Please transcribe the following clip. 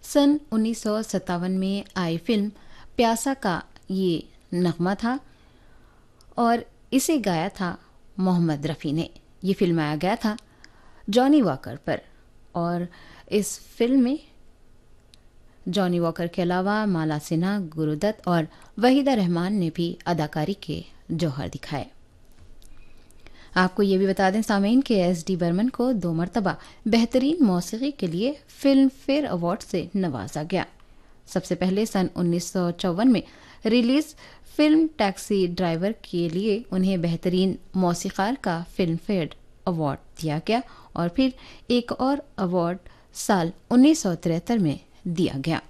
सन 1957 में आई फिल्म प्यासा का ये नगमा था और इसे गाया था मोहम्मद रफ़ी ने। ये फिल्माया गया था जॉनी वॉकर पर और इस फिल्म में जॉनी वॉकर के अलावा माला सिन्हा, गुरुदत्त और वहीदा रहमान ने भी अदाकारी के जौहर दिखाए। आपको ये भी बता दें सामीन के एस.डी. बर्मन को 2 मरतबा बेहतरीन मौसीकी के लिए फिल्म फेयर अवार्ड से नवाजा गया। सबसे पहले सन 1954 में रिलीज फिल्म टैक्सी ड्राइवर के लिए उन्हें बेहतरीन मौसीकार का फिल्म फेयर अवार्ड दिया गया और फिर एक और अवार्ड साल 1973 में दिया गया।